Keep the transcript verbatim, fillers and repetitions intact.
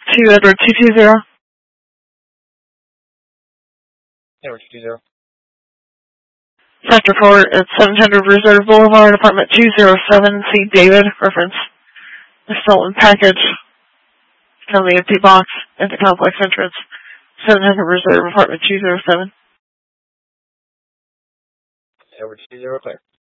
to Edward two two zero. Edward two two zero. Sector four at seven hundred Reserve Boulevard, apartment two oh seven, C. David, reference. A stolen package from the empty box at the complex entrance. seven hundred Reserve, apartment two oh seven. Edward two two zero, clear.